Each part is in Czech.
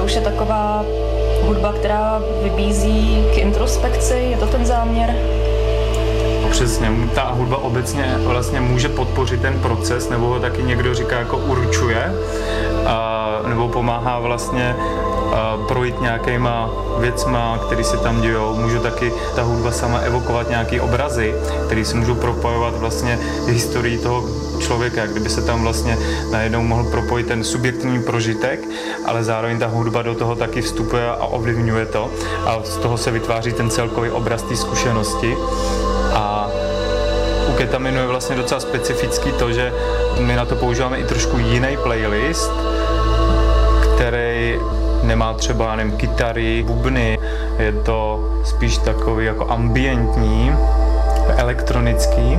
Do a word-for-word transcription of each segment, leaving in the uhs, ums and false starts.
To už je taková hudba, která vybízí k introspekci, je to ten záměr? Přesně, ta hudba obecně vlastně může podpořit ten proces, nebo ho taky někdo říká jako určuje, a, nebo pomáhá vlastně a, projít nějakýma věcma, které se tam dějou. Může taky ta hudba sama evokovat nějaké obrazy, které se můžou propojovat vlastně historií toho člověka, jak kdyby se tam vlastně najednou mohl propojit ten subjektivní prožitek, ale zároveň ta hudba do toho taky vstupuje a ovlivňuje to a z toho se vytváří ten celkový obraz té zkušenosti. A u ketaminu je vlastně docela specifický to, že my na to používáme i trošku jiný playlist, který nemá třeba, nevím, kytary, bubny, je to spíš takový jako ambientní, elektronický.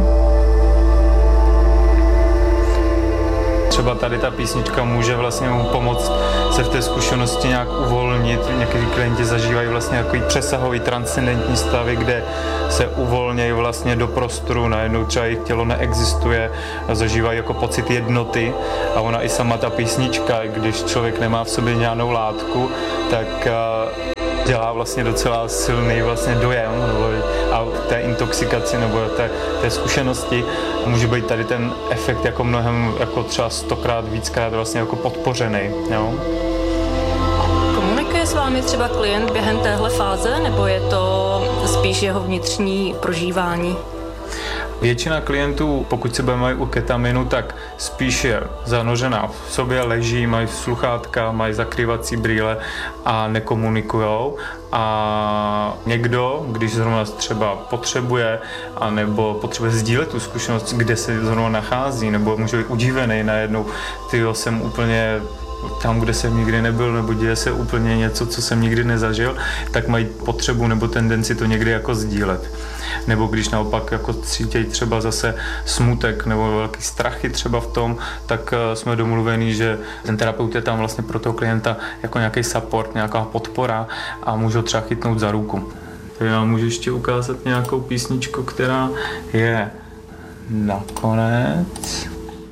Třeba tady ta písnička může vlastně mu pomoct se v té zkušenosti nějak uvolnit. Někteří klienti zažívají vlastně takový přesahový transcendentní stavy, kde se uvolnějí vlastně do prostoru, najednou třeba jejich tělo neexistuje a zažívají jako pocit jednoty a ona i sama ta písnička, když člověk nemá v sobě žádnou látku, tak dělá vlastně docela silný vlastně dojem nebo a té intoxikaci nebo té, té zkušenosti může být tady ten efekt jako mnohem jako třeba stokrát, víckrát vlastně jako podpořený. Jo? Komunikuje s vámi třeba klient během téhle fáze nebo je to spíš jeho vnitřní prožívání? Většina klientů, pokud se budeme u ketaminu, tak spíš je zanořená v sobě, leží, mají sluchátka, mají zakrývací brýle a nekomunikujou. A někdo, když zrovna třeba potřebuje, anebo potřebuje sdílet tu zkušenost, kde se zrovna nachází, nebo může být udivený najednou, tyjo, jsem úplně tam, kde jsem nikdy nebyl, nebo děje se úplně něco, co jsem nikdy nezažil, tak mají potřebu nebo tendenci to někdy jako sdílet. Nebo když naopak jako cítějí třeba zase smutek nebo velký strachy třeba v tom, tak jsme domluveni, že ten terapeut je tam vlastně pro toho klienta jako nějaký support, nějaká podpora a můžou třeba chytnout za ruku. Já můžu ještě ukázat nějakou písničku, která je nakonec.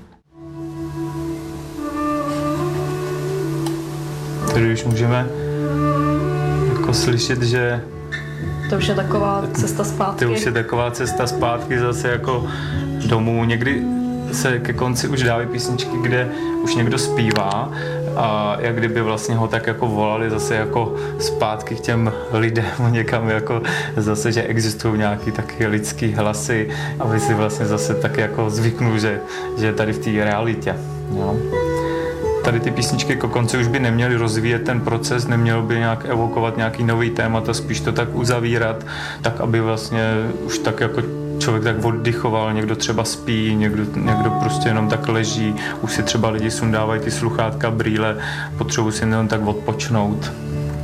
Tady už můžeme jako slyšet, že to už je taková cesta zpátky. To už je taková cesta zpátky zase jako domů. Někdy se ke konci už dávají písničky, kde už někdo zpívá a jak kdyby vlastně ho tak jako volali zase jako zpátky k těm lidem někam jako zase, že existují nějaký taky lidský hlasy, aby si vlastně zase tak jako zvyknul, že, že je tady v té realitě. Jo. Tady ty písničky k konci už by neměly rozvíjet ten proces, nemělo by nějak evokovat nějaký nový témata, spíš to tak uzavírat, tak aby vlastně už tak jako člověk tak oddychoval, někdo třeba spí, někdo, někdo prostě jenom tak leží, už si třeba lidi sundávají ty sluchátka, brýle, potřebují si jenom tak odpočnout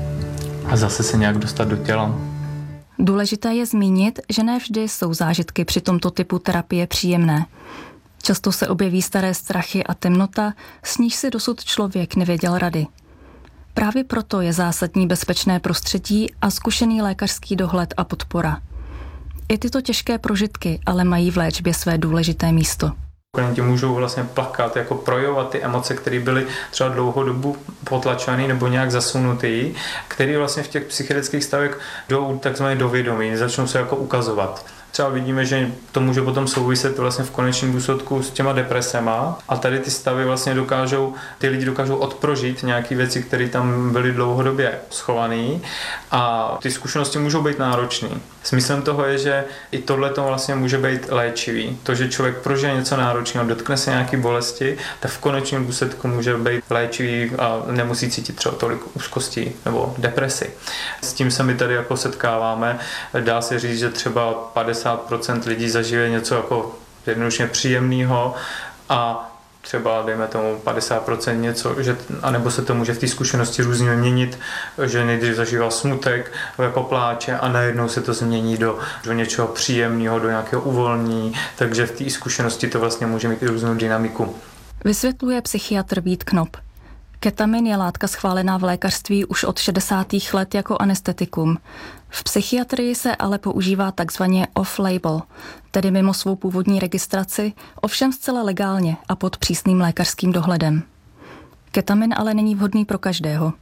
a zase se nějak dostat do těla. Důležité je zmínit, že ne vždy jsou zážitky při tomto typu terapie příjemné. Často se objeví staré strachy a temnota, s níž si dosud člověk nevěděl rady. Právě proto je zásadní bezpečné prostředí a zkušený lékařský dohled a podpora. I tyto těžké prožitky ale mají v léčbě své důležité místo. Klienti můžou vlastně plakat, jako projevovat ty emoce, které byly třeba dlouhou dobu potlačené nebo nějak zasunutý, které vlastně v těch psychiatrických stavech jdou takzvaně do vědomí, začnou se jako ukazovat. Třeba vidíme, že to může potom souviset vlastně v konečném důsledku s těma depresema a tady ty stavy vlastně dokážou, ty lidi dokážou odprožit nějaké věci, které tam byly dlouhodobě schované a ty zkušenosti můžou být náročné. Smyslem toho je, že i tohle to vlastně může být léčivý. To, že člověk prožije něco náročného, dotkne se nějaké bolesti, tak v konečném důsledku může být léčivý a nemusí cítit třeba tolik úzkosti nebo depresi. S tím se my tady jako setkáváme. Dá se říct, že třeba padesát procent lidí zažije něco jako jednoduše příjemného a třeba dejme tomu padesát procent něco, že, anebo se to může v té zkušenosti různě měnit, že nejdřív zažívá smutek, jako pláče a najednou se to změní do, do něčeho příjemného, do nějakého uvolnění, takže v té zkušenosti to vlastně může mít i různou dynamiku. Vysvětluje psychiatr Vít Knop. Ketamin je látka schválená v lékařství už od šedesátých let jako anestetikum. V psychiatrii se ale používá takzvaně off-label, tedy mimo svou původní registraci, ovšem zcela legálně a pod přísným lékařským dohledem. Ketamin ale není vhodný pro každého.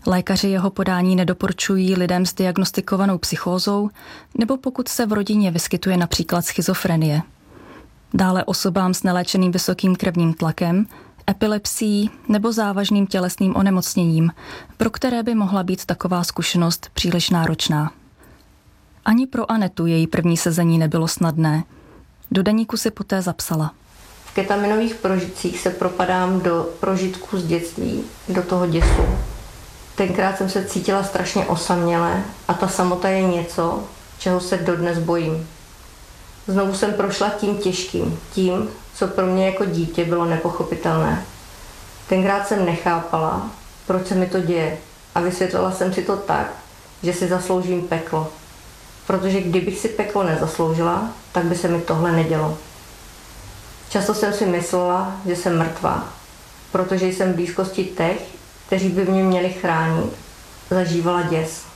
Lékaři jeho podání nedoporučují lidem s diagnostikovanou psychózou nebo pokud se v rodině vyskytuje například schizofrenie. Dále osobám s neléčeným vysokým krevním tlakem, epilepsií nebo závažným tělesným onemocněním, pro které by mohla být taková zkušenost příliš náročná. Ani pro Anetu její první sezení nebylo snadné. Do deníku si poté zapsala. V ketaminových prožitcích se propadám do prožitků z dětství, do toho děsu. Tenkrát jsem se cítila strašně osaměle a ta samota je něco, čeho se dodnes bojím. Znovu jsem prošla tím těžkým, tím, co pro mě jako dítě bylo nepochopitelné. Tenkrát jsem nechápala, proč se mi to děje a vysvětlila jsem si to tak, že si zasloužím peklo. Protože kdybych si peklo nezasloužila, tak by se mi tohle nedělo. Často jsem si myslela, že jsem mrtvá, protože jsem v blízkosti těch, kteří by mě měli chránit, zažívala děs.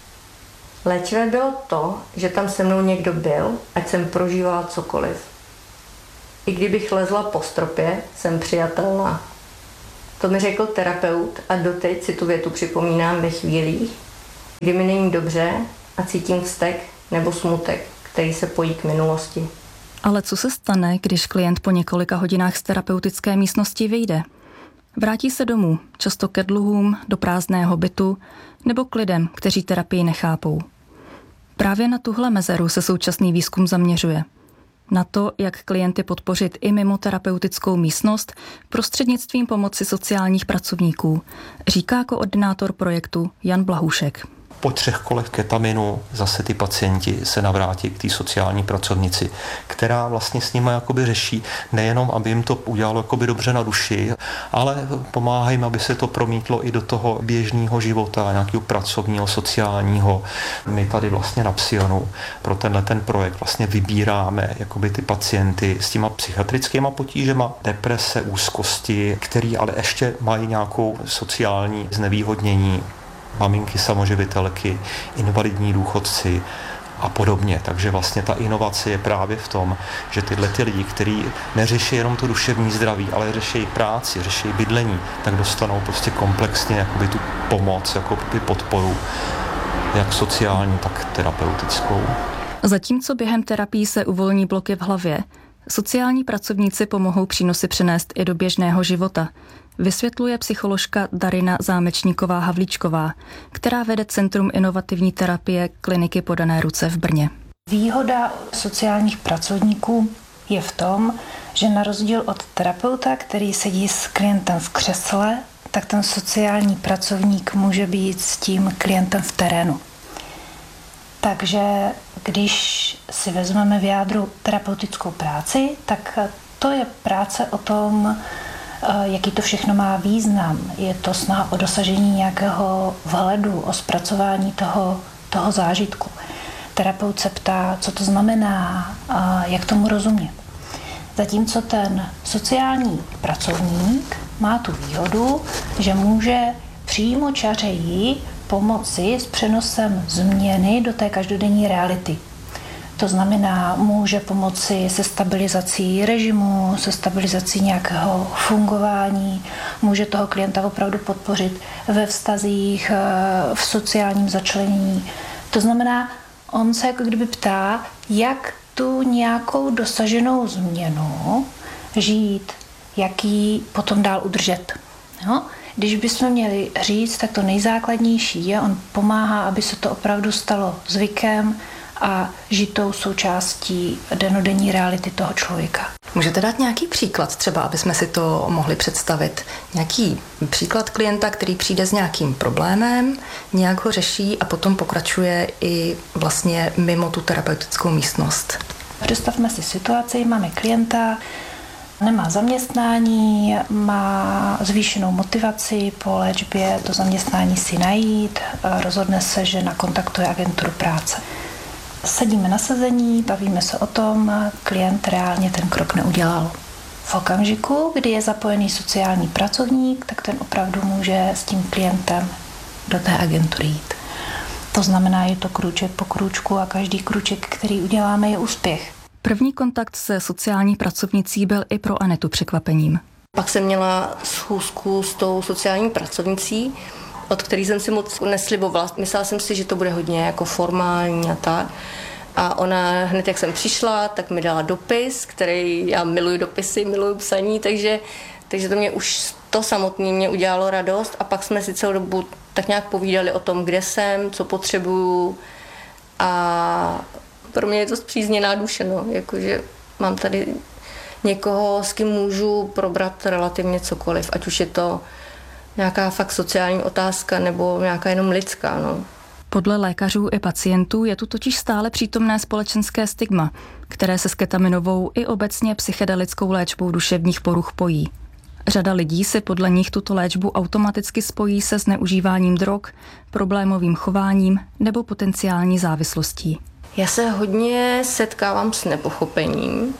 Léčivé bylo to, že tam se mnou někdo byl, ať jsem prožívala cokoliv. I kdybych lezla po stropě, jsem přijatelná. To mi řekl terapeut a doteď si tu větu připomínám ve chvílích, kdy mi není dobře a cítím vztek nebo smutek, který se pojí k minulosti. Ale co se stane, když klient po několika hodinách z terapeutické místnosti vyjde? Vrátí se domů, často ke dluhům, do prázdného bytu nebo k lidem, kteří terapii nechápou. Právě na tuhle mezeru se současný výzkum zaměřuje. Na to, jak klienty podpořit i mimo terapeutickou místnost prostřednictvím pomoci sociálních pracovníků, říká koordinátor projektu Jan Blahůšek. Po třech kolech ketaminu zase ty pacienti se navrátí k té sociální pracovnici, která vlastně s nimi jakoby řeší nejenom, aby jim to udělalo jakoby dobře na duši, ale pomáhá jim, aby se to promítlo i do toho běžného života, nějakého pracovního, sociálního. My tady vlastně na Psionu pro tenhle ten projekt vlastně vybíráme jakoby ty pacienty s těma psychiatrickýma potížema, deprese, úzkosti, který ale ještě mají nějakou sociální znevýhodnění, maminky samoživitelky, invalidní důchodci a podobně. Takže vlastně ta inovace je právě v tom, že tyhle ty lidi, kteří neřeší jenom to duševní zdraví, ale řeší práci, řeší bydlení, tak dostanou prostě komplexně jakoby tu pomoc, jakoby podporu, jak sociální, tak terapeutickou. Zatímco během terapii se uvolní bloky v hlavě, sociální pracovníci pomohou přínosy přenést i do běžného života, vysvětluje psycholožka Darina Zámečníková-Havlíčková, která vede Centrum inovativní terapie kliniky Podané ruce v Brně. Výhoda sociálních pracovníků je v tom, že na rozdíl od terapeuta, který sedí s klientem v křesle, tak ten sociální pracovník může být s tím klientem v terénu. Takže když si vezmeme v jádru terapeutickou práci, tak to je práce o tom, jaký to všechno má význam. Je to snaha o dosažení nějakého vhledu, o zpracování toho, toho zážitku. Terapeut se ptá, co to znamená, jak tomu rozumět. Zatímco ten sociální pracovník má tu výhodu, že může přímo čařeji pomoci s přenosem změny do té každodenní reality. To znamená, může pomoci se stabilizací režimu, se stabilizací nějakého fungování, může toho klienta opravdu podpořit ve vztazích, v sociálním začlenění. To znamená, on se jako kdyby ptá, jak tu nějakou dosaženou změnu žít, jak ji potom dál udržet. Jo? Když bychom měli říct, tak to nejzákladnější je, on pomáhá, aby se to opravdu stalo zvykem a žitou součástí denodenní reality toho člověka. Můžete dát nějaký příklad třeba, aby jsme si to mohli představit? Nějaký příklad klienta, který přijde s nějakým problémem, nějak ho řeší a potom pokračuje i vlastně mimo tu terapeutickou místnost. Představme si situaci, máme klienta, nemá zaměstnání, má zvýšenou motivaci po léčbě to zaměstnání si najít, rozhodne se, že nakontaktuje agenturu práce. Sedíme na sezení, bavíme se o tom, klient reálně ten krok neudělal. V okamžiku, kdy je zapojený sociální pracovník, tak ten opravdu může s tím klientem do té agentury jít. To znamená, je to krůček po krůčku a každý krůček, který uděláme, je úspěch. První kontakt se sociální pracovnicí byl i pro Anetu překvapením. Pak jsem měla schůzku s tou sociální pracovnicí od který jsem si moc neslibovala. Myslela jsem si, že to bude hodně jako formální a tak. A ona hned, jak jsem přišla, tak mi dala dopis, který, já miluji dopisy, miluji psaní, takže, takže to mě už to samotné mě udělalo radost a pak jsme si celou dobu tak nějak povídali o tom, kde jsem, co potřebuju a pro mě je to zpřízněná duše, no, jakože mám tady někoho, s kým můžu probrat relativně cokoliv, ať už je to nějaká fakt sociální otázka nebo nějaká jenom lidská, no. Podle lékařů i pacientů je tu totiž stále přítomné společenské stigma, které se s ketaminovou i obecně psychedelickou léčbou duševních poruch pojí. Řada lidí si podle nich tuto léčbu automaticky spojí se zneužíváním drog, problémovým chováním nebo potenciální závislostí. Já se hodně setkávám s nepochopením.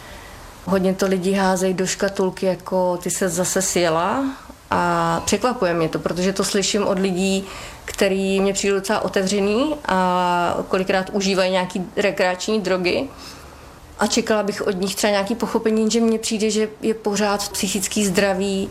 Hodně to lidi házejí do škatulky, jako ty se zase sjela a překvapuje mě to, protože to slyším od lidí, který mě přijdou docela otevřený a kolikrát užívají nějaký rekreační drogy. A čekala bych od nich třeba nějaký pochopení, že mně přijde, že je pořád psychický zdraví.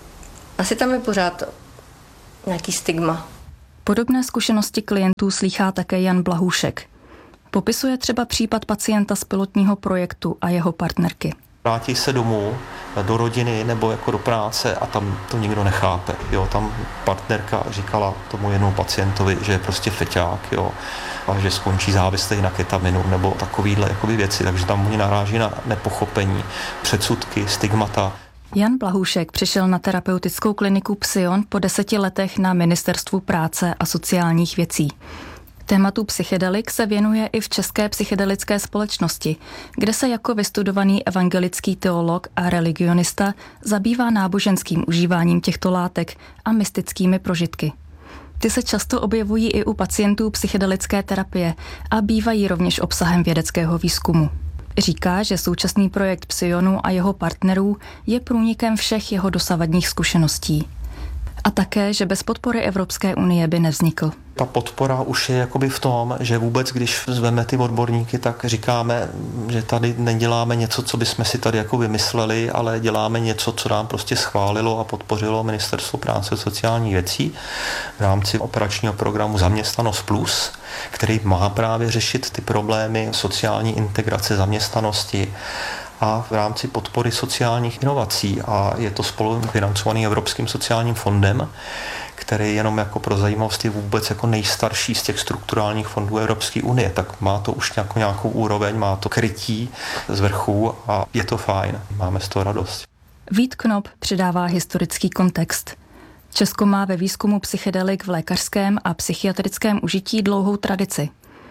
Asi tam je pořád nějaký stigma. Podobné zkušenosti klientů slýchá také Jan Blahůšek. Popisuje třeba případ pacienta z pilotního projektu a jeho partnerky. Vrátí se domů, do rodiny nebo jako do práce a tam to nikdo nechápe. Jo, tam partnerka říkala tomu jednomu pacientovi, že je prostě feťák, jo, a že skončí závislý na ketaminu nebo takovýhle jakoby věci, takže tam oni naráží na nepochopení, předsudky, stigmata. Jan Blahůšek přišel na terapeutickou kliniku Psion po deseti letech na Ministerstvu práce a sociálních věcí. Tématu psychedelik se věnuje i v České psychedelické společnosti, kde se jako vystudovaný evangelický teolog a religionista zabývá náboženským užíváním těchto látek a mystickými prožitky. Ty se často objevují i u pacientů psychedelické terapie a bývají rovněž obsahem vědeckého výzkumu. Říká, že současný projekt Psionu a jeho partnerů je průnikem všech jeho dosavadních zkušeností. A také, že bez podpory Evropské unie by nevznikl. Ta podpora už je jakoby v tom, že vůbec, když zveme ty odborníky, tak říkáme, že tady neděláme něco, co bychom si tady jako vymysleli, ale děláme něco, co nám prostě schválilo a podpořilo Ministerstvo práce a sociálních věcí v rámci operačního programu Zaměstnanost plus, který má právě řešit ty problémy sociální integrace zaměstnanosti a v rámci podpory sociálních inovací a je to spolufinancovaný Evropským sociálním fondem, který jenom jako pro zajímavost je vůbec jako nejstarší z těch strukturálních fondů Evropské unie, tak má to už nějakou, nějakou úroveň, má to krytí z vrchu a je to fajn, máme z toho radost. Vít Knop přidává historický kontext. Česko má ve výzkumu psychedelik v lékařském a psychiatrickém užití dlouhou tradici.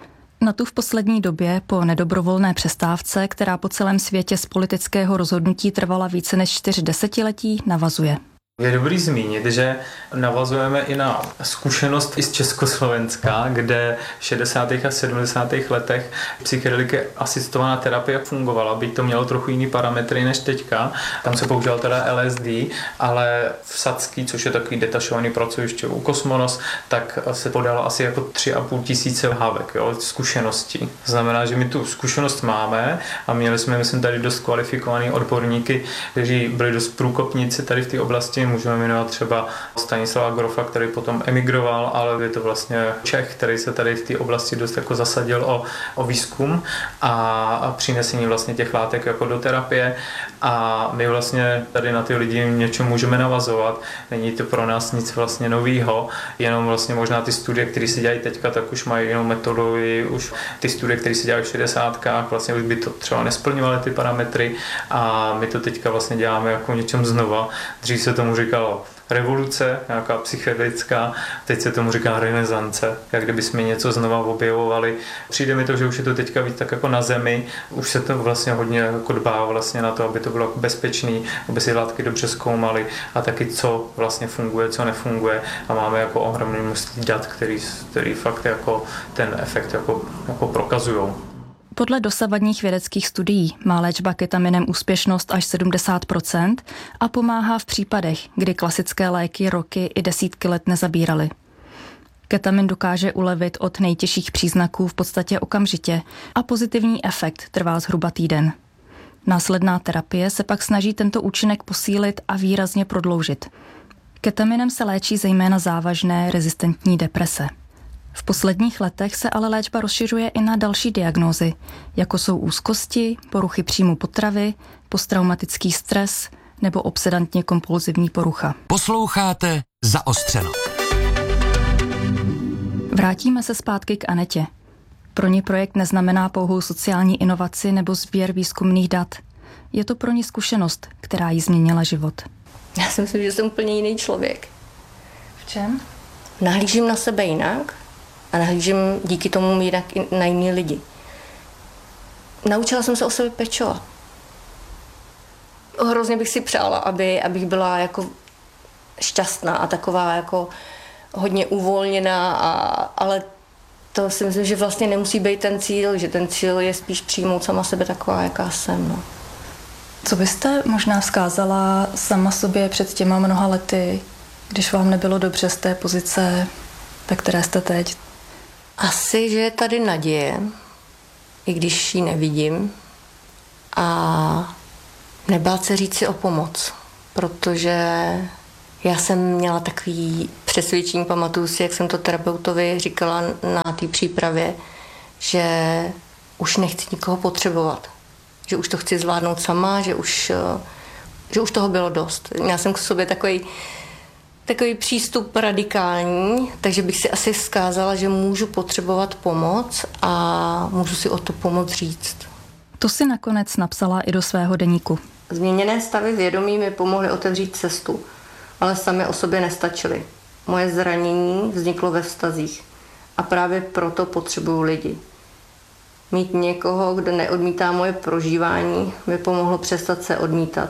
Na tu v poslední době po nedobrovolné přestávce, která po celém světě z politického rozhodnutí trvala více než čtyři desetiletí, navazuje. Je dobrý zmínit, že navazujeme i na zkušenost i z Československa, kde v šedesátých a sedmdesátých letech psychedelika asistovaná terapie fungovala, byť to mělo trochu jiný parametry než teďka. Tam se používal teda L S D, ale v Sadský, což je takový detašovaný pracoviště u Kosmonos, tak se podalo asi jako tři a půl tisíce hávek, jo, zkušeností. To znamená, že my tu zkušenost máme a měli jsme, myslím, tady dost kvalifikovaný odborníky, kteří byli dost průkopníci tady v té oblasti. Můžeme jmenovat třeba Stanislava Grofa, který potom emigroval, ale je to vlastně Čech, který se tady v té oblasti dost jako zasadil o, o výzkum a, a přinesení vlastně těch látek jako do terapie a my vlastně tady na ty lidi něco můžeme navazovat. Není to pro nás nic vlastně novýho, jenom vlastně možná ty studie, které se dělají teďka, tak už mají jinou metodologii, už ty studie, které se dělají v šedesátkách, vlastně už by to třeba nesplňovaly ty parametry a my to teďka vlastně děláme jako něčem znova. Dřív se tomu říkalo revoluce, nějaká psychedelická, teď se tomu říká renesance, jak kdyby jsme něco znova objevovali. Přijde mi to, že už je to teďka víc tak jako na zemi, už se to vlastně hodně jako dbá vlastně na to, aby to bylo bezpečný, aby si látky dobře zkoumaly a taky co vlastně funguje, co nefunguje a máme jako ohromné množství dat, který, který fakt jako ten efekt jako, jako prokazujou. Podle dosavadních vědeckých studií má léčba ketaminem úspěšnost až sedmdesát procent a pomáhá v případech, kdy klasické léky roky i desítky let nezabíraly. Ketamin dokáže ulevit od nejtěžších příznaků v podstatě okamžitě a pozitivní efekt trvá zhruba týden. Následná terapie se pak snaží tento účinek posílit a výrazně prodloužit. Ketaminem se léčí zejména závažné rezistentní deprese. V posledních letech se ale léčba rozšiřuje i na další diagnózy, jako jsou úzkosti, poruchy příjmu potravy, posttraumatický stres nebo obsedantně kompulzivní porucha. Posloucháte Zaostřeno. Vrátíme se zpátky k Anetě. Pro ní projekt neznamená pouhou sociální inovaci nebo sběr výzkumných dat. Je to pro ní zkušenost, která jí změnila život. Já si myslím, že jsem úplně jiný člověk. V čem? Nahlížím na sebe jinak a nahlížím díky tomu jinak i na jiný lidi. Naučila jsem se o sebe pečovat. Hrozně bych si přála, aby, abych byla jako šťastná a taková jako hodně uvolněná, a, ale to si myslím, že vlastně nemusí být ten cíl, že ten cíl je spíš přijmout sama sebe taková, jaká jsem. No. Co byste možná vzkázala sama sobě před těma mnoha lety, když vám nebylo dobře z té pozice, ve které jste teď? Asi, že je tady naděje, i když ji nevidím, a nebát se říct si o pomoc, protože já jsem měla takový přesvědčení, pamatuju si, jak jsem to terapeutovi říkala na té přípravě, že už nechci nikoho potřebovat, že už to chci zvládnout sama, že už, že už toho bylo dost. Měla jsem k sobě takový, takový přístup radikální, takže bych si asi vzkázala, že můžu potřebovat pomoc a můžu si o to pomoc říct. To si nakonec napsala i do svého deníku. Změněné stavy vědomí mi pomohly otevřít cestu, ale sami o sobě nestačily. Moje zranění vzniklo ve vztazích a právě proto potřebuju lidi. Mít někoho, kdo neodmítá moje prožívání, mi pomohlo přestat se odmítat.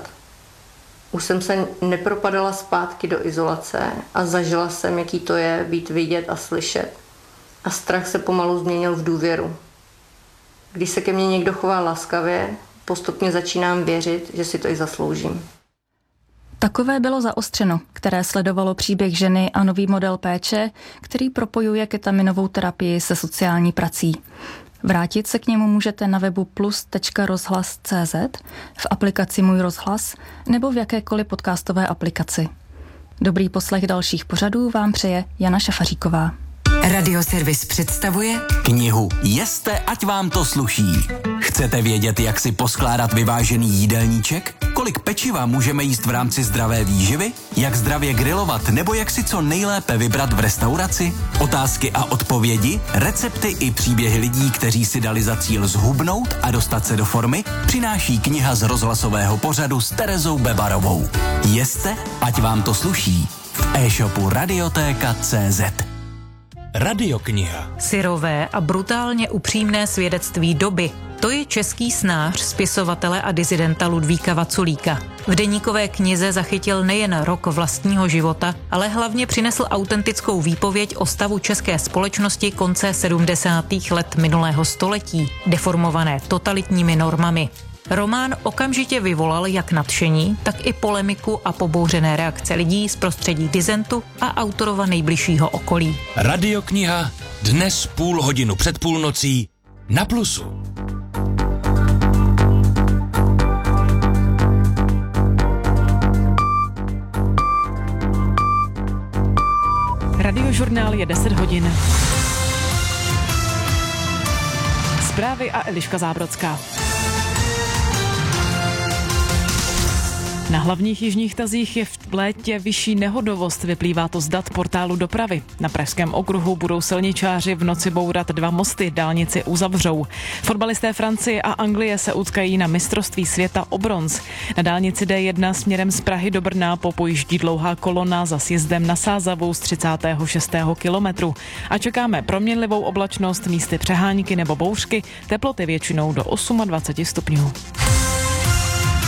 Už jsem se nepropadala zpátky do izolace a zažila jsem, jaký to je být vidět a slyšet. A strach se pomalu změnil v důvěru. Když se ke mně někdo chová laskavě, postupně začínám věřit, že si to i zasloužím. Takové bylo Zaostřeno, které sledovalo příběh ženy a nový model péče, který propojuje ketaminovou terapii se sociální prací. Vrátit se k němu můžete na webu plus tečka rozhlas tečka cé zet, v aplikaci Můj rozhlas nebo v jakékoliv podcastové aplikaci. Dobrý poslech dalších pořadů vám přeje Jana Šafaříková. Radioservis představuje knihu Jeste, ať vám to sluší. Chcete vědět, jak si poskládat vyvážený jídelníček? Kolik pečiva můžeme jíst v rámci zdravé výživy? Jak zdravě grilovat nebo jak si co nejlépe vybrat v restauraci? Otázky a odpovědi, recepty i příběhy lidí, kteří si dali za cíl zhubnout a dostat se do formy, přináší kniha z rozhlasového pořadu s Terezou Bebarovou. Jeste, ať vám to sluší. V e-shopu radiotéka tečka cé zet. Radiokniha. Syrové a brutálně upřímné svědectví doby. To je český snář, spisovatele a disidenta Ludvíka Vaculíka. V deníkové knize zachytil nejen rok vlastního života, ale hlavně přinesl autentickou výpověď o stavu české společnosti konce sedmdesátých let minulého století, deformované totalitními normami. Román okamžitě vyvolal jak nadšení, tak i polemiku a pobouřené reakce lidí z prostředí disentu a autorova nejbližšího okolí. Radiokniha dnes půl hodinu před půlnocí na Plusu. Radiožurnál je deset hodin. Zprávy a Eliška Zábrodská. Na hlavních jižních tazích je v létě vyšší nehodovost, vyplývá to z dat portálu dopravy. Na pražském okruhu budou silničáři v noci bourat dva mosty, dálnici uzavřou. Fotbalisté Francie a Anglie se utkají na mistrovství světa o bronz. Na dálnici D jedna směrem z Prahy do Brna popojíždí dlouhá kolona za sjezdem na Sázavou z třicátého šestého kilometru. A čekáme proměnlivou oblačnost, místy přehánky nebo bouřky, teploty většinou do dvacet osm stupňů.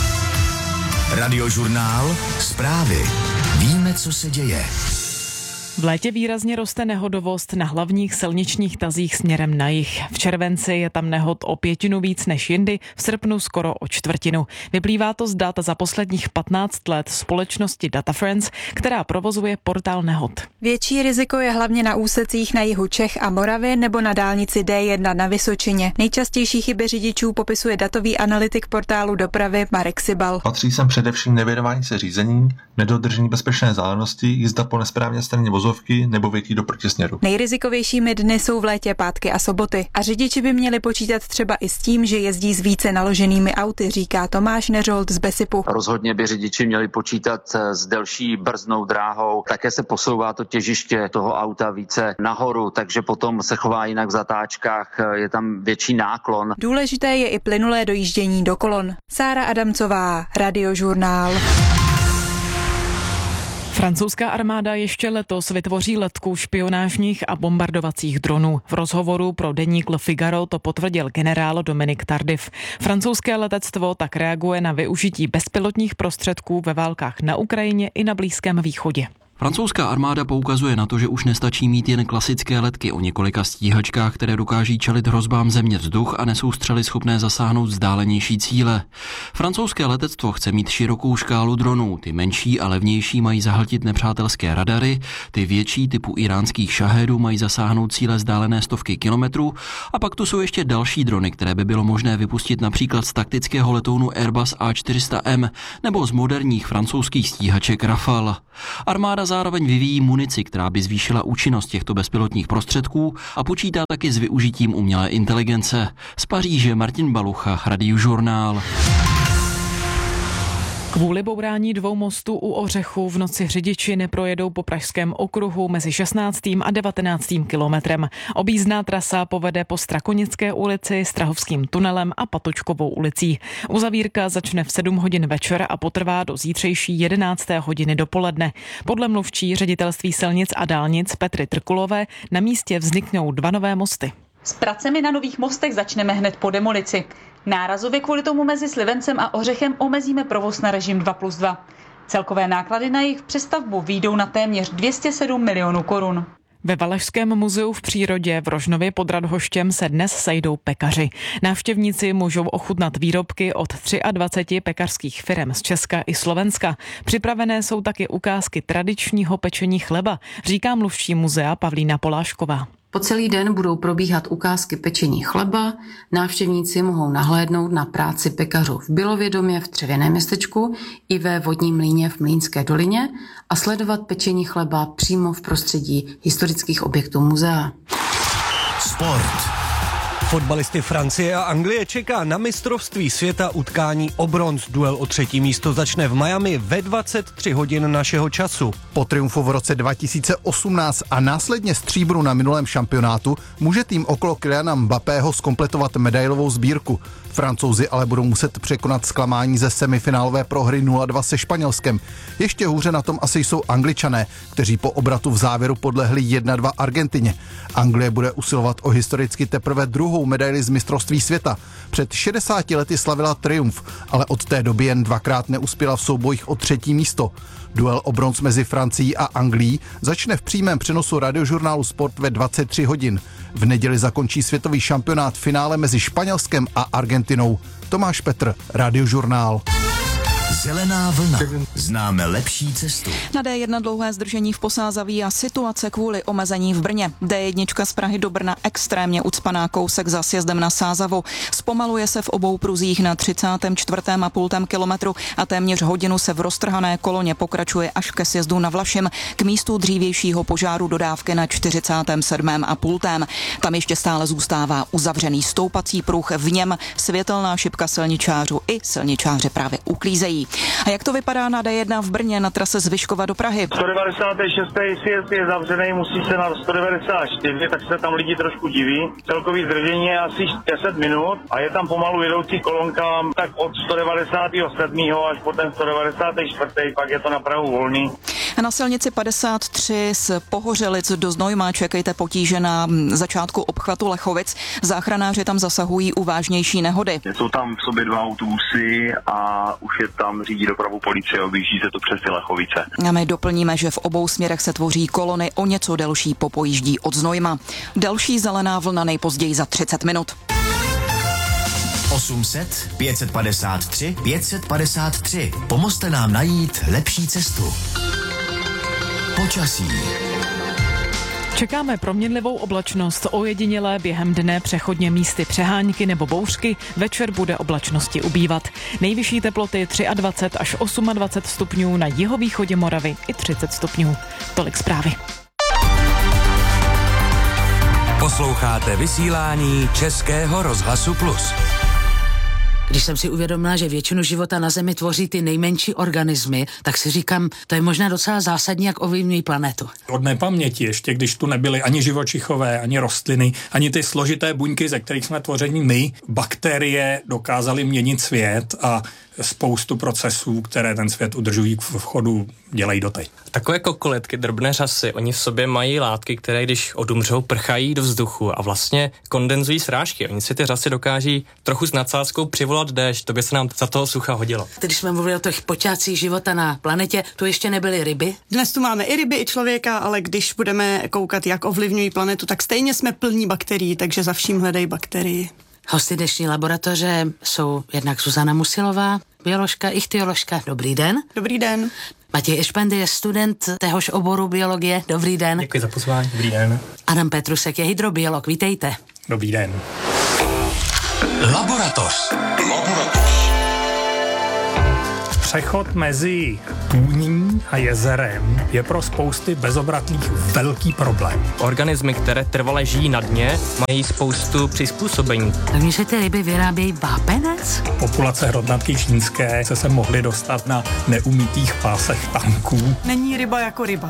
Radiožurnál, zprávy. Víme, co se děje. V létě výrazně roste nehodovost na hlavních silničních tazích směrem na jih. V červenci je tam nehod o pětinu víc než jindy, v srpnu skoro o čtvrtinu. Vyplývá to z dat za posledních patnáct let společnosti Data Friends, která provozuje portál nehod. Větší riziko je hlavně na úsecích na jihu Čech a Moravy nebo na dálnici D jedna na Vysočině. Nejčastější chyby řidičů popisuje datový analytik portálu dopravy Marek Sibal. Patří sem především nevěnování se řízení, nedodržení bezpečné vzdálenosti, jízda po nesprávné straně vozovky nebo větí do protisměru. Nejrizikovějšími dny jsou v létě pátky a soboty. A řidiči by měli počítat třeba i s tím, že jezdí s více naloženými auty, říká Tomáš Neřold z Besipu. Rozhodně by řidiči měli počítat s delší brzdnou dráhou. Také se posouvá to těžiště toho auta více nahoru, takže potom se chová jinak v zatáčkách, je tam větší náklon. Důležité je i plynulé dojíždění do kolon. Sára Adamcová, Radiožurnál. Francouzská armáda ještě letos vytvoří letku špionážních a bombardovacích dronů. V rozhovoru pro deník Le Figaro to potvrdil generál Dominique Tardif. Francouzské letectvo tak reaguje na využití bezpilotních prostředků ve válkách na Ukrajině i na Blízkém východě. Francouzská armáda poukazuje na to, že už nestačí mít jen klasické letky o několika stíhačkách, které dokáží čelit hrozbám země vzduch a nesou střely schopné zasáhnout vzdálenější cíle. Francouzské letectvo chce mít širokou škálu dronů. Ty menší a levnější mají zahltit nepřátelské radary, ty větší typu iránských šahedů mají zasáhnout cíle vzdálené stovky kilometrů a pak tu jsou ještě další drony, které by bylo možné vypustit například z taktického letounu Airbus A čtyři sta M nebo z moderních francouzských stíhaček Rafale. Armáda zároveň vyvíjí munici, která by zvýšila účinnost těchto bezpilotních prostředků a počítá taky s využitím umělé inteligence. Z Paříže Martin Balucha, Radiožurnál. Kvůli bourání dvou mostů u Ořechu v noci řidiči neprojedou po pražském okruhu mezi šestnáctým a devatenáctým kilometrem. Objízdná trasa povede po Strakonické ulici, Strahovským tunelem a Patočkovou ulicí. Uzavírka začne v sedm hodin večer a potrvá do zítřejší jedenácté hodiny dopoledne. Podle mluvčí ředitelství silnic a dálnic Petry Trkulové na místě vzniknou dva nové mosty. S pracemi na nových mostech začneme hned po demolici. Nárazově kvůli tomu mezi Slivencem a Ořechem omezíme provoz na režim dva plus dva. Celkové náklady na jejich přestavbu výjdou na téměř dvě stě sedm milionů korun. Ve Valašském muzeu v přírodě v Rožnově pod Radhoštěm se dnes sejdou pekaři. Návštěvníci můžou ochutnat výrobky od dvaceti tři pekařských firem z Česka i Slovenska. Připravené jsou taky ukázky tradičního pečení chleba, říká mluvčí muzea Pavlína Polášková. Po celý den budou probíhat ukázky pečení chleba, návštěvníci mohou nahlédnout na práci pekařů v Bilovědomě v Dřevěném městečku i ve Vodním mlýně v Mlýnské dolině a sledovat pečení chleba přímo v prostředí historických objektů muzea. Sport. Fotbalisty Francie a Anglie čeká na mistrovství světa utkání o bronz. Duel o třetí místo začne v Miami ve dvacet tři hodin našeho času. Po triumfu v roce dva tisíce osmnáct a následně stříbru na minulém šampionátu může tým okolo Kyliana Mbappého zkompletovat medailovou sbírku. Francouzi ale budou muset překonat zklamání ze semifinálové prohry nula dva se Španělskem. Ještě hůře na tom asi jsou Angličané, kteří po obratu v závěru podlehli jedna dva Argentině. Anglie bude usilovat o historicky teprve druhou medaili z mistrovství světa. Před šedesáti lety slavila triumf, ale od té doby jen dvakrát neuspěla v soubojích o třetí místo. Duel o bronz mezi Francií a Anglií začne v přímém přenosu Radiožurnálu Sport ve dvacet tři hodin. V neděli zakončí světový šampionát finále mezi Španělskem a Argentinou. Tomáš Petr, Radiožurnál. Zelená vlna. Známe lepší cestu. Na D jedna dlouhé zdržení v Posázaví a situace kvůli omezení v Brně. D jedna z Prahy do Brna extrémně ucpaná kousek za sjezdem na Sázavu. Zpomaluje se v obou pruzích na třicátém čtvrtém a půltém kilometru a téměř hodinu se v roztrhané koloně pokračuje až ke sjezdu na Vlašim k místu dřívějšího požáru dodávky na čtyřicátém sedmém a půltém. Tam ještě stále zůstává uzavřený stoupací pruh, v něm světelná šipka silničářů i silničáři právě uklízejí. A jak to vypadá na D jedna v Brně na trase z Vyškova do Prahy? sto devadesát šest sjezd je zavřený, musí se na sto devadesát čtyři, tak se tam lidi trošku diví. Celkový zdržení je asi deset minut a je tam pomalu jedoucí kolonka, tak od sto devadesát sedm až po ten sto devadesát čtyři, pak je to na Prahu volný. A na silnici padesát tři z Pohořelic do Znojma čekejte potíže na začátku obchvatu Lechovic. Záchranáři tam zasahují u vážnější nehody. Jsou tam v sobě dva autobusy a už je tam tam řídí dopravu policie, objíždí se to přes Vilechovice. A my doplníme, že v obou směrech se tvoří kolony o něco delší po pojíždí od Znojma. Další zelená vlna nejpozději za třicet minut. osm set, pět set padesát tři, pět set padesát tři. Pomozte nám najít lepší cestu. Počasí. Čekáme proměnlivou oblačnost, ojedinělé během dne přechodně místy přehánky nebo bouřky, večer bude oblačnosti ubývat. Nejvyšší teploty dvacet tři až dvacet osm stupňů na jihovýchodě Moravy i třicet stupňů. Tolik zprávy. Posloucháte vysílání Českého rozhlasu Plus. Když jsem si uvědomila, že většinu života na Zemi tvoří ty nejmenší organismy, tak si říkám, to je možná docela zásadní, jak ovlivňují planetu. Od nepaměti, ještě když tu nebyly ani živočichové, ani rostliny, ani ty složité buňky, ze kterých jsme tvořeni my, bakterie dokázaly měnit svět a spoustu procesů, které ten svět udržují v chodu, dělají doteď. Takové kokoletky, drobné řasy, oni v sobě mají látky, které když odumřou, prchají do vzduchu a vlastně kondenzují srážky. Oni si ty řasy dokáží trochu s nadsázkou přivolat déšť, to by se nám za toho sucha hodilo. Když jsme mluvili o těch počátcích života na planetě, tu ještě nebyly ryby? Dnes tu máme i ryby, i člověka, ale když budeme koukat, jak ovlivňují planetu, tak stejně jsme plní bakterií, takže za vším hledají bakterii. Hosty dnešní laboratoře jsou jednak Zuzana Musilová, bioložka, ichtyoložka. Dobrý den. Dobrý den. Matěj Ešpendy je student téhož oboru biologie. Dobrý den. Děkuji za pozvání. Dobrý den. Adam Petrusek je hydrobiolog. Vítejte. Dobrý den. Laboratoř. Přechod mezi tůní a jezerem je pro spousty bezobratlých velký problém. Organismy, které trvale žijí na dně, mají spoustu přizpůsobení. Takže ty ryby vyrábějí vápenec? Populace hrodnatky čínské se se mohly dostat na neumytých pásech tanků. Není ryba jako ryba.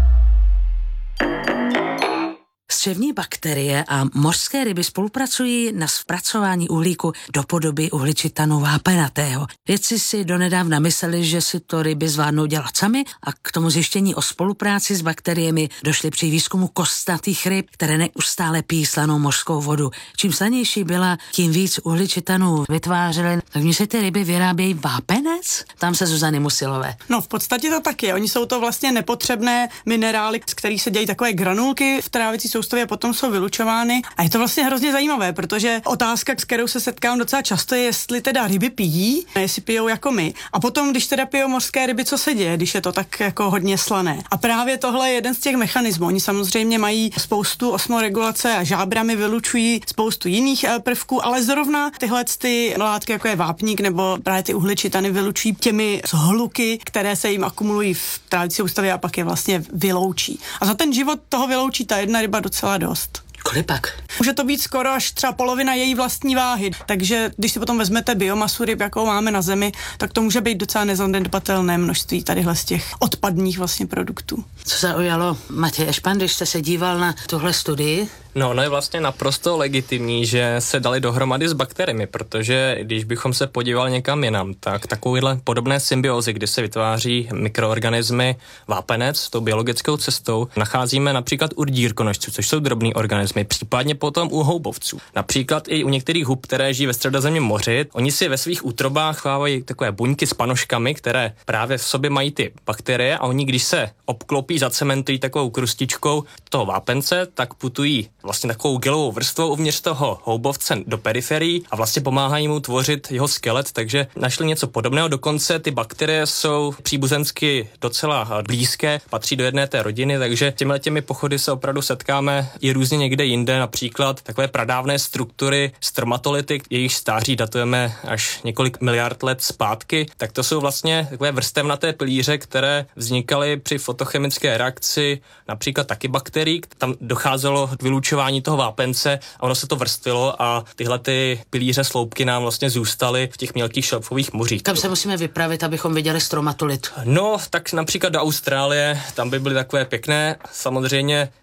Střevní bakterie a mořské ryby spolupracují na zpracování uhlíku do podoby uhličitanu vápenatého. Vědci si donedávna mysleli, že si to ryby zvládnou dělat sami a k tomu zjištění o spolupráci s bakteriemi došli při výzkumu kostnatých ryb, které neustále pijí slanou mořskou vodu. Čím slanější byla, tím víc uhličitanů vytvářely. Takže si ty ryby vyrábějí vápenec? Tam se Zuzany Musilové. No v podstatě to tak je. Oni jsou to vlastně nepotřebné minerály, z kterých se dějí takové granulky v trávicí soustavě a potom jsou vylučovány. A je to vlastně hrozně zajímavé, protože otázka, s kterou se setkám docela často, je, jestli teda ryby pijí, jestli pijou jako my. A potom, když teda pijou mořské ryby, co se děje, když je to tak jako hodně slané. A právě tohle je jeden z těch mechanismů. Oni samozřejmě mají spoustu osmoregulace a žábrami vylučují spoustu jiných prvků, ale zrovna tyhle ty látky, jako je vápník nebo právě ty uhličitany, vylučují těmi hluky, které se jim akumulují v trávicí soustavě a pak je vlastně vyloučí. A za ten život toho vyloučí ta jedna ryba docela dost. Kolik pak? Může to být skoro až třeba polovina její vlastní váhy. Takže když si potom vezmete biomasu ryb, jakou máme na Zemi, tak to může být docela nezanedbatelné množství tadyhle z těch odpadních vlastně produktů. Co zaujalo Matěj Ešpan, když jste se díval na tuhle studii? No, ono je vlastně naprosto legitimní, že se dali dohromady s bakteriemi, protože když bychom se podívali někam jinam, tak takovýhle podobné symbiózy, kdy se vytváří mikroorganismy vápenec tou biologickou cestou, nacházíme například u dírkonožců, což jsou drobný organismy, případně potom u houbovců. Například i u některých hub, které žijí ve Středozemním moři, oni si ve svých útrobách chovávají takové buňky s panožkami, které právě v sobě mají ty bakterie a oni, když se obklopí, zacementují takovou krustičkou toho vápence, tak putují vlastně takovou gelovou vrstvou uvnitř toho houbovce do periferií a vlastně pomáhají mu tvořit jeho skelet, takže našli něco podobného. Dokonce ty bakterie jsou příbuzensky docela blízké, patří do jedné té rodiny, takže těmi těmi pochody se opravdu setkáme i různě někde jinde, například takové pradávné struktury stromatolity, jejich stáří datujeme až několik miliard let zpátky, tak to jsou vlastně takové vrstevnaté pilíře, které vznikaly při fotochemické reakci například taky bakterií, tam docházelo k vylučování toho vápence a ono se to vrstvilo a tyhle ty pilíře sloupky nám vlastně zůstaly v těch mělkých šelfových mořích. Kam se musíme vypravit, abychom viděli stromatolit? No, tak například do Austrálie, tam by byly takové pěkné. Samozřejmě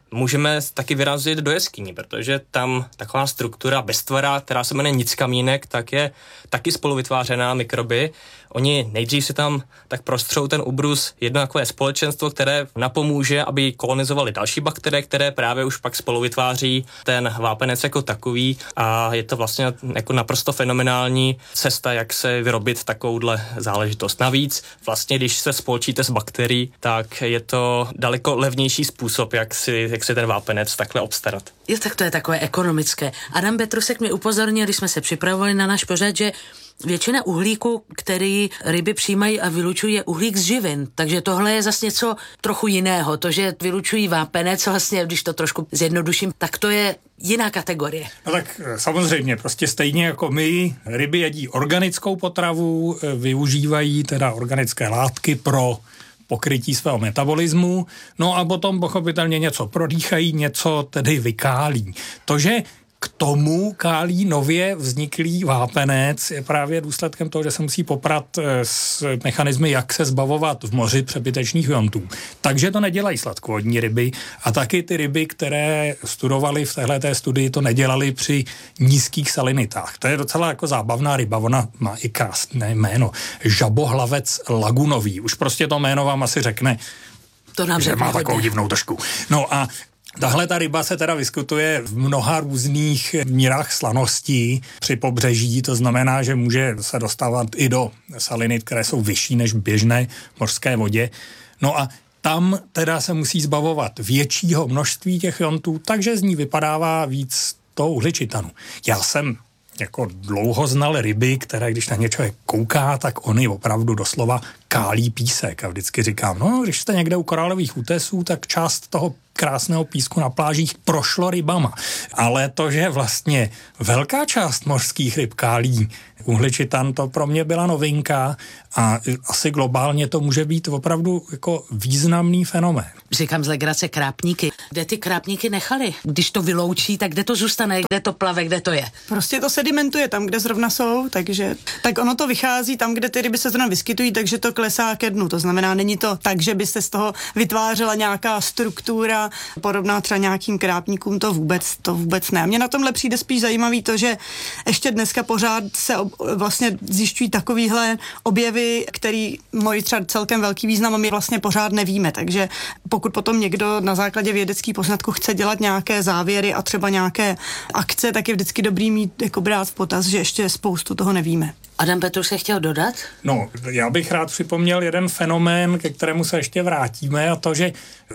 můžeme taky vyrazit do jeskyní, protože tam taková struktura beztvara, která se jmenuje nickamínek, tak je taky spolu vytvářená mikroby. Oni nejdřív si tam tak prostřou ten ubrus jedno takové společenstvo, které napomůže, aby kolonizovali další bakterie, které právě už pak spolu vytváří ten vápenec jako takový a je to vlastně jako naprosto fenomenální cesta, jak se vyrobit takovouhle záležitost. Navíc vlastně, když se spolčíte s bakterií, tak je to daleko levnější způsob, jak si, jak si ten vápenec takhle obstarat. Jo, tak to je takové ekonomické. Adam Petrusek mi upozornil, když jsme se připravovali na náš pořad, že většina uhlíku, který ryby přijímají a vylučují, je uhlík z živin. Takže tohle je zase něco trochu jiného. To, že vylučují vápenec, vlastně, když to trošku zjednoduším, tak to je jiná kategorie. No tak samozřejmě, prostě stejně jako my, ryby jedí organickou potravu, využívají teda organické látky pro pokrytí svého metabolismu, no a potom pochopitelně něco prodýchají, něco tedy vykálí. To, že k tomu kálí nově vzniklý vápenec je právě důsledkem toho, že se musí poprat s mechanismy, jak se zbavovat v moři přebytečných iontů. Takže to nedělají sladkovodní ryby a taky ty ryby, které studovali v téhleté studii, to nedělali při nízkých salinitách. To je docela jako zábavná ryba, ona má i krásné jméno. Žabohlavec lagunový. Už prostě to jméno vám asi řekne, to nám že má takovou divnou trošku. No a tahle ta ryba se teda vyskytuje v mnoha různých mírách slanosti při pobřeží, to znamená, že může se dostávat i do salinit, které jsou vyšší než v běžné mořské vodě. No a tam teda se musí zbavovat většího množství těch iontů, takže z ní vypadává víc toho uhličitanu. Já jsem jako dlouho znal ryby, které když na něčo kouká, tak oni opravdu doslova kálí písek. A vždycky říkám, no, když jste někde u korálových útesů, tak část toho krásného písku na plážích prošlo rybama. Ale to, že vlastně velká část mořských ryb kálí uhličitan, to pro mě byla novinka a asi globálně to může být opravdu jako významný fenomén. Říkám z legrace krápníky. Kde ty krápníky nechali? Když to vyloučí, tak kde to zůstane? Kde to plave? Kde to je? Prostě to sedimentuje tam, kde zrovna jsou, takže tak ono to vychází tam, kde ty ryby se zrovna vyskytují, takže to klesá ke dnu. To znamená, není to tak, že by se z toho vytvářela nějaká struktura podobná třeba nějakým krápníkům, to vůbec, to vůbec ne. Mně na tomhle přijde spíš zajímavý to, že ještě dneska pořád se ob, vlastně zjišťují takovýhle objevy, který mají třeba celkem velký význam a my vlastně pořád nevíme. Takže pokud potom někdo na základě vědeckých poznatků chce dělat nějaké závěry a třeba nějaké akce, tak je vždycky dobrý mít jako brát v potaz, že ještě spoustu toho nevíme. Adam Petrus se chtěl dodat? No, já bych rád připomněl jeden fenomén, ke kterému se ještě vrátíme, a to, že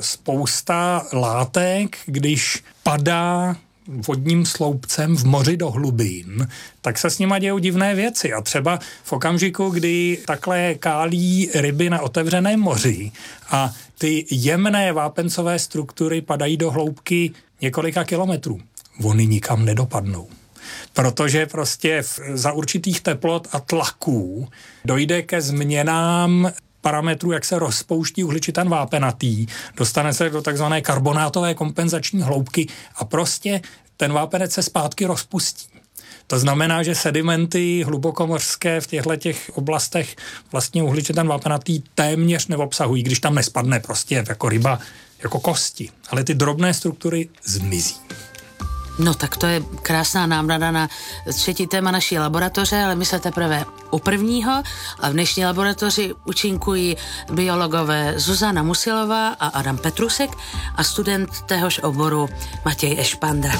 spousta látek, když padá vodním sloupcem v moři do hlubin, tak se s nima dějou divné věci. A třeba v okamžiku, kdy takhle kálí ryby na otevřeném moři a ty jemné vápencové struktury padají do hloubky několika kilometrů, oni nikam nedopadnou. Protože prostě v, za určitých teplot a tlaků dojde ke změnám parametrů, jak se rozpouští uhličitan vápenatý, dostane se do takzvané karbonátové kompenzační hloubky a prostě ten vápenec se zpátky rozpustí. To znamená, že sedimenty hlubokomořské v těchto těch oblastech vlastně uhličitan vápenatý téměř neobsahují, když tam nespadne prostě jako ryba, jako kosti. Ale ty drobné struktury zmizí. No tak to je krásná námrada na třetí téma naší laboratoře, ale my jsme teprve u prvního a v dnešní laboratoři účinkují biologové Zuzana Musilová a Adam Petrusek a student téhož oboru Matěj Ešpandra.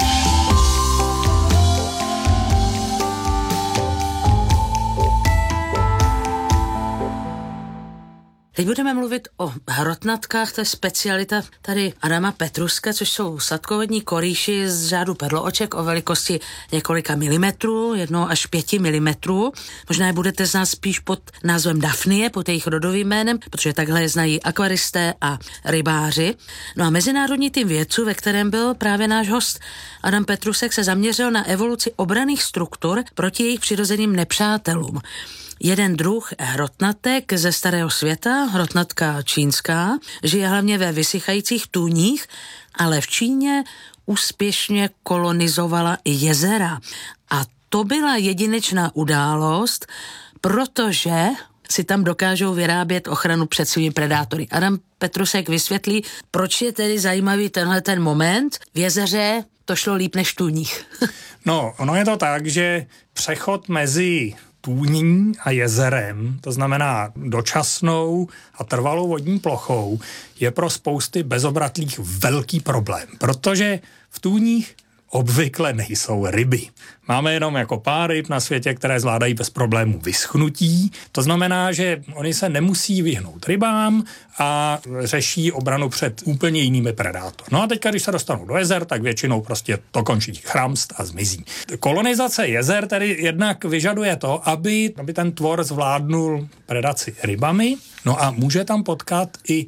Teď budeme mluvit o hrotnatkách, to je specialita tady Adama Petruska, což jsou sladkovodní korýši z řádu perlooček o velikosti několika milimetrů, jedno až pěti milimetrů. Možná je budete znát spíš pod názvem Daphnie, pod jejich rodovým jménem, protože takhle je znají akvaristé a rybáři. No a mezinárodní tým vědců, ve kterém byl právě náš host Adam Petrusek, se zaměřil na evoluci obranných struktur proti jejich přirozeným nepřátelům. Jeden druh hrotnatek ze starého světa, hrotnatka čínská, žije hlavně ve vysychajících tůních, ale v Číně úspěšně kolonizovala i jezera. A to byla jedinečná událost, protože si tam dokážou vyrábět ochranu před svými predátory. Adam Petrusek vysvětlí, proč je tedy zajímavý tenhle ten moment. V jezeře to šlo líp než v tůních. No, ono je to tak, že přechod mezi tůní a jezerem, to znamená dočasnou a trvalou vodní plochou, je pro spousty bezobratlých velký problém, protože v tůních obvykle nejsou ryby. Máme jenom jako pár ryb na světě, které zvládají bez problémů vyschnutí. To znamená, že oni se nemusí vyhnout rybám a řeší obranu před úplně jinými predátory. No a teďka, když se dostanou do jezer, tak většinou prostě to končí chramst a zmizí. Kolonizace jezer tedy jednak vyžaduje to, aby, aby ten tvor zvládnul predaci rybami, no a může tam potkat i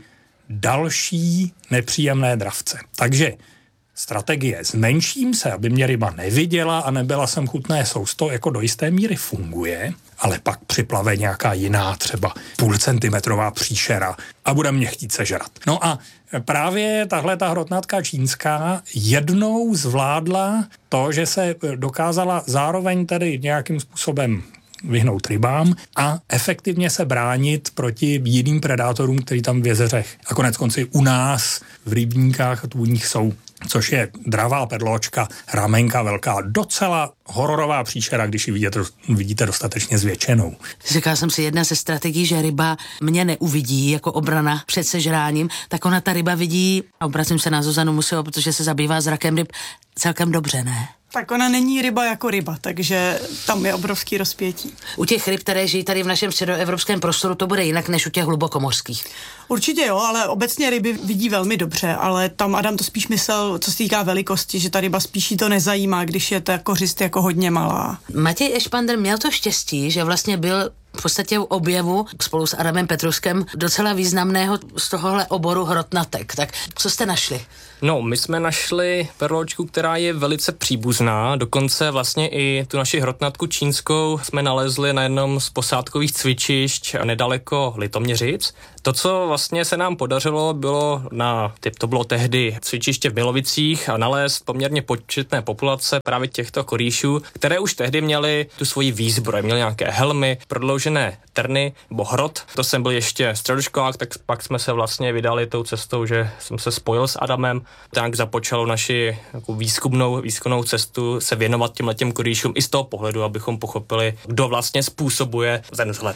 další nepříjemné dravce. Takže strategie zmenším se, aby mě ryba neviděla a nebyla jsem chutné sousto, jako do jisté míry funguje, ale pak připlave nějaká jiná, třeba půlcentimetrová příšera a bude mě chtít sežrat. No a právě tahle ta hrotnatka čínská jednou zvládla to, že se dokázala zároveň tedy nějakým způsobem vyhnout rybám a efektivně se bránit proti jiným predátorům, který tam v jezeřech a konec konci u nás v rybníkách a tůních jsou, což je dravá perločka, ramenka velká, docela hororová příšera, když ji vidíte, vidíte dostatečně zvětšenou. Říkal jsem si, jedna ze strategií, že ryba mě neuvidí jako obrana před sežráním, tak ona ta ryba vidí, a obracím se na Zuzanu Musovou, protože se zabývá zrakem ryb, celkem dobře, ne? Tak ona není ryba jako ryba, takže tam je obrovský rozpětí. U těch ryb, které žijí tady v našem středoevropském prostoru, to bude jinak než u těch hlubokomořských. Určitě jo, ale obecně ryby vidí velmi dobře, ale tam Adam to spíš myslel, co se týká velikosti, že ta ryba spíš jí to nezajímá, když je ta kořist jako hodně malá. Matěj Ešpander měl to štěstí, že vlastně byl v podstatě u objevu spolu s Adamem Petruskem docela významného z tohohle oboru hrotnatek. Tak co jste našli? No, my jsme našli perločku, která je velice příbuzná, dokonce vlastně i tu naši hrotnatku čínskou jsme nalezli na jednom z posádkových cvičišť nedaleko Litoměřic. To, co vlastně se nám podařilo, bylo na, to bylo tehdy cvičiště v Milovicích a nalézt poměrně početné populace právě těchto korýšů, které už tehdy měly tu svoji výzbroj, měly nějaké helmy, prodloužené trny nebo hrot. To jsem byl ještě středoškolák, tak pak jsme se vlastně vydali tou cestou, že jsem se spojil s Adamem, tak započalo naši jako výzkumnou, výzkumnou cestu se věnovat těmhletěm korýšům i z toho pohledu, abychom pochopili, kdo vlastně způsobuje ten vzhled.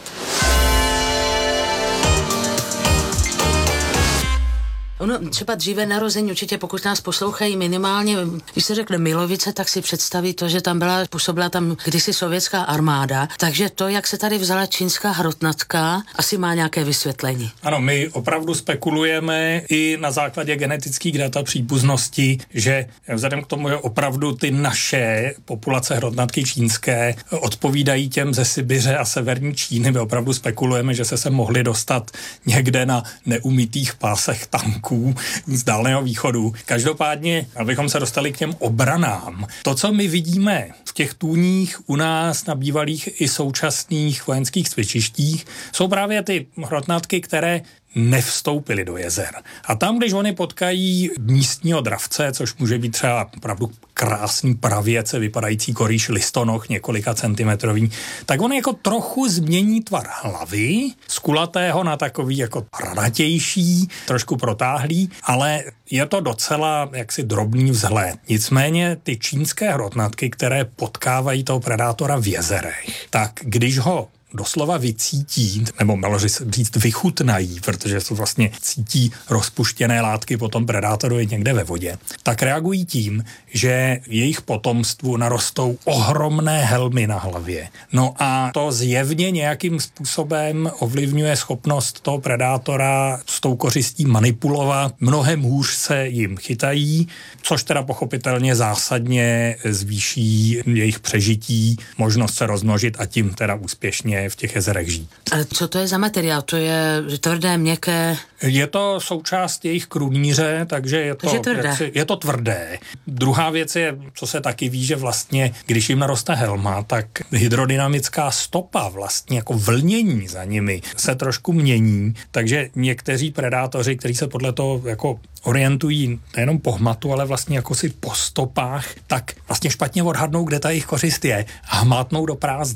Ono třeba dříve narození, určitě pokud nás poslouchají minimálně, když se řekne Milovice, tak si představí to, že tam byla, působila tam kdysi sovětská armáda, takže to, jak se tady vzala čínská hrotnatka, asi má nějaké vysvětlení. Ano, my opravdu spekulujeme i na základě genetických dat a příbuznosti, že vzhledem k tomu, že opravdu ty naše populace hrotnatky čínské odpovídají těm ze Sibiře a severní Číny, my opravdu spekulujeme, že se sem mohli dostat někde na neumytých pásech tanků z Dálného východu. Každopádně, abychom se dostali k těm obranám, to, co my vidíme v těch tůních u nás na bývalých i současných vojenských cvičištích, jsou právě ty hrotnatky, které nevstoupili do jezer. A tam, když oni potkají místního dravce, což může být třeba opravdu krásný pravěce vypadající korýš listonoch několika centimetrový, tak on jako trochu změní tvar hlavy z kulatého na takový jako radatější, trošku protáhlý, ale je to docela jaksi drobný vzhled. Nicméně ty čínské hrotnatky, které potkávají toho predátora v jezerech, tak když ho doslova vycítí, nebo mělo říct vychutnají, protože jsou vlastně cítí rozpuštěné látky po tom predátorovi někde ve vodě, tak reagují tím, že jejich potomstvu narostou ohromné helmy na hlavě. No a to zjevně nějakým způsobem ovlivňuje schopnost toho predátora s tou kořistí manipulovat. Mnohem hůř se jim chytají, což teda pochopitelně zásadně zvýší jejich přežití, možnost se rozmnožit a tím teda úspěšně v těch jezerech žít. Ale co to je za materiál? To je tvrdé, měkké? Je to součást jejich krunýře, takže je to, takže jaksi, je to tvrdé. Druhá věc je, co se taky ví, že vlastně, když jim naroste helma, tak hydrodynamická stopa, vlastně jako vlnění za nimi se trošku mění, takže někteří predátoři, kteří se podle toho jako orientují nejenom po hmatu, ale vlastně jako si po stopách, tak vlastně špatně odhadnou, kde ta jejich kořist je a hmátnou do prázdna.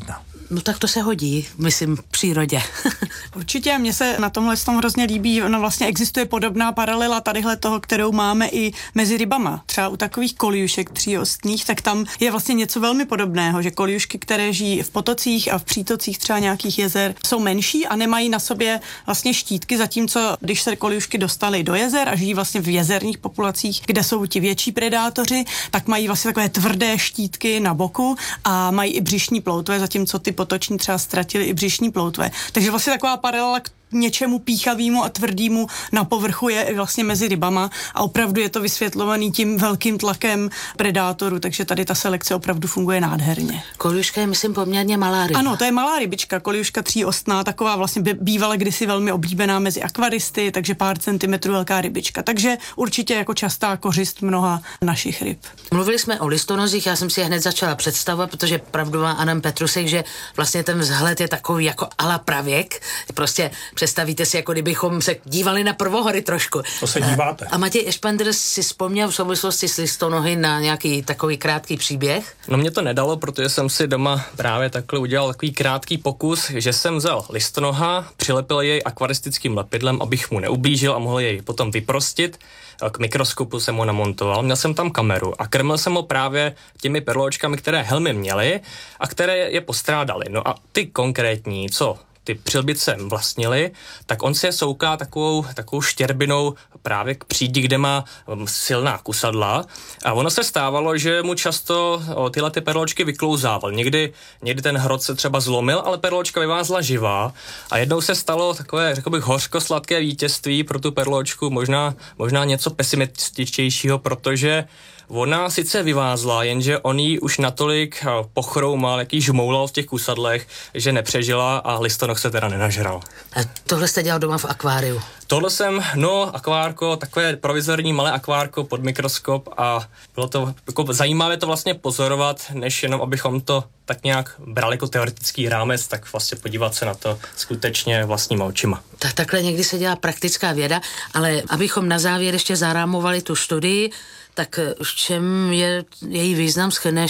No tak to se hodí, myslím, v přírodě. Určitě, mně se na tomhle tom hrozně líbí, no vlastně existuje podobná paralela tadyhle toho, kterou máme i mezi rybama. Třeba u takových koljušek tříostných, tak tam je vlastně něco velmi podobného, že koljušky, které žijí v potocích a v přítocích třeba nějakých jezer, jsou menší a nemají na sobě vlastně štítky, zatímco když se koljušky dostaly do jezer a žijí vlastně v jezerních populacích, kde jsou ti větší predátoři, tak mají vlastně takové tvrdé štítky na boku a mají i břišní ploutve, zatímco ty potoční třeba ztratili i břišní ploutve. Takže vlastně taková paralela k něčemu píchavému a tvrdému na povrchu je vlastně mezi rybama a opravdu je to vysvětlovaný tím velkým tlakem predátoru, takže tady ta selekce opravdu funguje nádherně. Koljuška je, myslím, poměrně malá ryba. Ano, to je malá rybička, koljuška tříostná, taková vlastně bývala kdysi velmi oblíbená mezi akvaristy, takže pár centimetrů velká rybička, takže určitě jako častá kořist mnoha našich ryb. Mluvili jsme o listonozích, já jsem si je hned začala představovat, protože pravdu má Adam Petrusek, že vlastně ten vzhled je takový jako ala pravěk, prostě představíte si, jako kdybychom se dívali na prvohory trošku. To se díváte. A Matěj Ešpender si vzpomněl v souvislosti s listonohy na nějaký takový krátký příběh? No mě to nedalo, protože jsem si doma právě takhle udělal takový krátký pokus, že jsem vzal listonoha, přilepil jej akvaristickým lepidlem, abych mu neublížil a mohl jej potom vyprostit. K mikroskopu jsem ho namontoval, měl jsem tam kameru a krmil jsem ho právě těmi perločkami, které helmy měly a které je postrádaly. No a ty konkrétní, co ty přilbice vlastnili, tak on si je souká takovou, takovou štěrbinou právě k přídi, kde má silná kusadla a ono se stávalo, že mu často o, tyhle ty perločky vyklouzával. Někdy, někdy ten hrot se třeba zlomil, ale perločka vyvázla živá a jednou se stalo takové, řekl bych, hořko-sladké vítězství pro tu perločku, možná, možná něco pesimističtějšího, protože ona sice vyvázla, jenže on jí už natolik pochroumal, jaký žmoulal v těch kusadlech, že nepřežila a listonoh se teda nenažral. A tohle jste dělal doma v akváriu? Tohle jsem, no, akvárko, takové provizorní malé akvárko pod mikroskop a bylo to jako zajímavé to vlastně pozorovat, než jenom abychom to tak nějak brali jako teoretický rámec, tak vlastně podívat se na to skutečně vlastníma očima. Tak takhle někdy se dělá praktická věda, ale abychom na závěr ještě zarámovali tu studii, tak v čem je její význam, shrneš